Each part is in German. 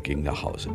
ging nach Hause.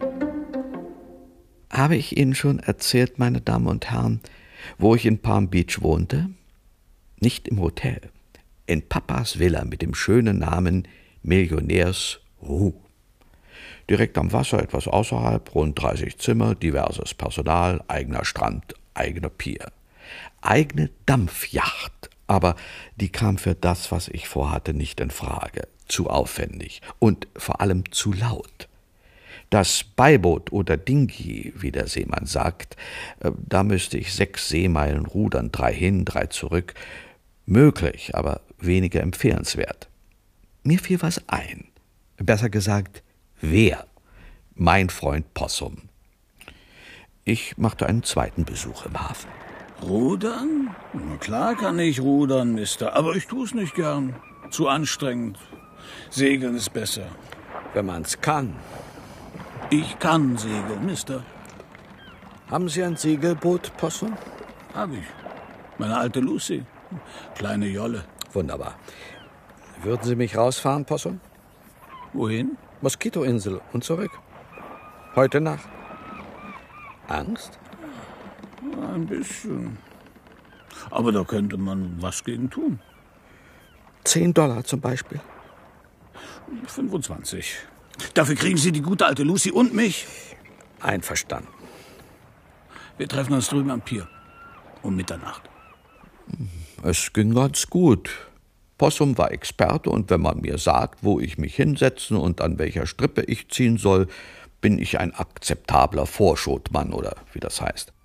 Habe ich Ihnen schon erzählt, meine Damen und Herren, wo ich in Palm Beach wohnte? Nicht im Hotel, in Papas Villa mit dem schönen Namen Millionärs Ruh. Direkt am Wasser, etwas außerhalb, rund 30 Zimmer, diverses Personal, eigener Strand, eigener Pier. Eigene Dampfjacht, aber die kam für das, was ich vorhatte, nicht in Frage. Zu aufwendig und vor allem zu laut. Das Beiboot oder Dinghy, wie der Seemann sagt, da müsste ich 6 Seemeilen rudern, 3 hin, 3 zurück. Möglich, aber weniger empfehlenswert. Mir fiel was ein. Besser gesagt, wer? Mein Freund Possum. Ich machte einen zweiten Besuch im Hafen. Rudern? Na klar kann ich rudern, Mister, aber ich tu's nicht gern. Zu anstrengend. Segeln ist besser. Wenn man's kann. Ich kann segeln, Mister. Haben Sie ein Segelboot, Possum? Hab ich. Meine alte Lucy. Kleine Jolle. Wunderbar. Würden Sie mich rausfahren, Possum? Wohin? Moskitoinsel und zurück. Heute Nacht. Angst? Ein bisschen. Aber da könnte man was gegen tun. $10 zum Beispiel. 25. Dafür kriegen Sie die gute alte Lucy und mich. Einverstanden. Wir treffen uns drüben am Pier. Um Mitternacht. Es ging ganz gut. Possum war Experte und wenn man mir sagt, wo ich mich hinsetzen und an welcher Strippe ich ziehen soll, bin ich ein akzeptabler Vorschotmann oder wie das heißt.